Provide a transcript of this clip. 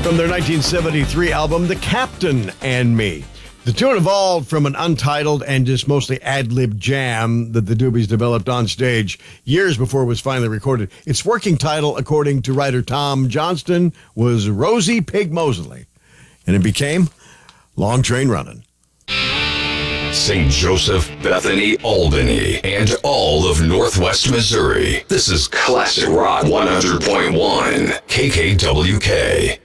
From their 1973 album, The Captain and Me. The tune evolved from an untitled and just mostly ad-lib jam that the Doobies developed on stage years before it was finally recorded. Its working title, according to writer Tom Johnston, was Rosie Pig Mosley, and it became Long Train Running. St. Joseph, Bethany, Albany, and all of Northwest Missouri. This is Classic Rock 100.1 KKWK.